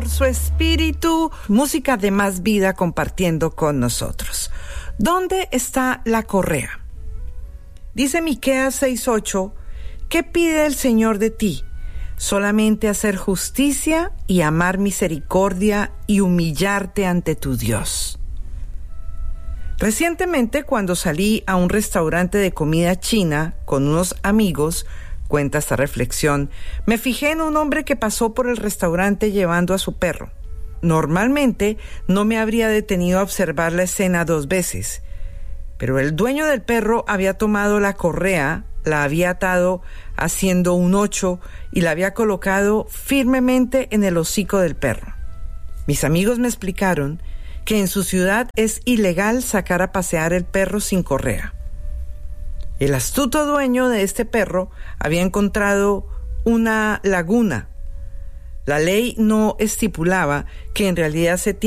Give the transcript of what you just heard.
por su espíritu. Música de Más Vida compartiendo con nosotros. ¿Dónde está la correa? Dice Miqueas 6:8, ¿qué pide el Señor de ti? Solamente hacer justicia y amar misericordia y humillarte ante tu Dios. Recientemente, cuando salí a un restaurante de comida china con unos amigos, cuenta esta reflexión, me fijé en un hombre que pasó por el restaurante llevando a su perro. Normalmente no me habría detenido a observar la escena 2 veces, pero el dueño del perro había tomado la correa, la había atado haciendo un 8 y la había colocado firmemente en el hocico del perro. Mis amigos me explicaron que en su ciudad es ilegal sacar a pasear el perro sin correa. El astuto dueño de este perro había encontrado una laguna. La ley no estipulaba que en realidad se